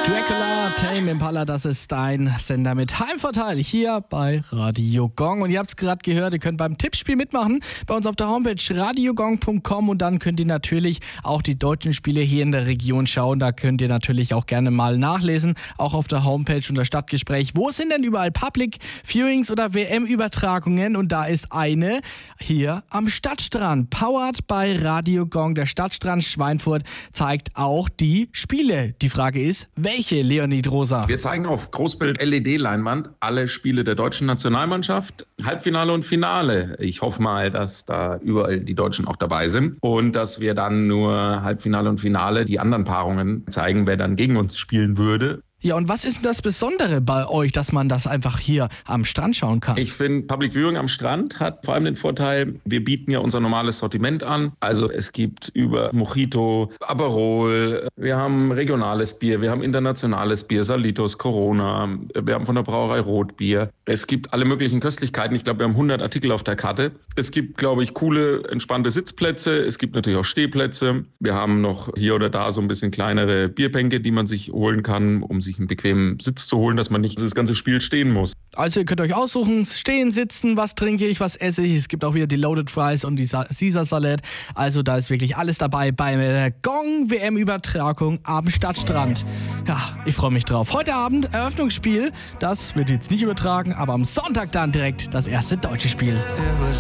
Dracula, Tame Impala, das ist dein Sender mit Heimvorteil hier bei Radio Gong. Und ihr habt es gerade gehört, ihr könnt beim Tippspiel mitmachen bei uns auf der Homepage radiogong.com und dann könnt ihr natürlich auch die deutschen Spiele hier in der Region schauen. Da könnt ihr natürlich auch gerne mal nachlesen, auch auf der Homepage unter Stadtgespräch. Wo sind denn überall Public Viewings oder WM-Übertragungen? Und da ist eine hier am Stadtstrand, powered bei Radio Gong. Der Stadtstrand Schweinfurt zeigt auch die Spiele. Die Frage ist, welche, Leonid Rosa? Wir zeigen auf Großbild-LED-Leinwand alle Spiele der deutschen Nationalmannschaft, Halbfinale und Finale. Ich hoffe mal, dass da überall die Deutschen auch dabei sind und dass wir dann nur Halbfinale und Finale, die anderen Paarungen zeigen, wer dann gegen uns spielen würde. Ja, und was ist denn das Besondere bei euch, dass man das einfach hier am Strand schauen kann? Ich finde, Public Viewing am Strand hat vor allem den Vorteil, wir bieten ja unser normales Sortiment an. Also es gibt über Mojito, Aperol, wir haben regionales Bier, wir haben internationales Bier, Salitos, Corona, wir haben von der Brauerei Rotbier. Es gibt alle möglichen Köstlichkeiten. Ich glaube, wir haben 100 Artikel auf der Karte. Es gibt, glaube ich, coole, entspannte Sitzplätze. Es gibt natürlich auch Stehplätze. Wir haben noch hier oder da so ein bisschen kleinere Bierbänke, die man sich holen kann, um sich einen bequemen Sitz zu holen, dass man nicht das ganze Spiel stehen muss. Also ihr könnt euch aussuchen, stehen, sitzen, was trinke ich, was esse ich. Es gibt auch wieder die Loaded Fries und die Caesar Salad. Also da ist wirklich alles dabei bei der Gong-WM-Übertragung am Stadtstrand. Ja, ich freue mich drauf. Heute Abend Eröffnungsspiel. Das wird jetzt nicht übertragen, aber am Sonntag dann direkt das erste deutsche Spiel.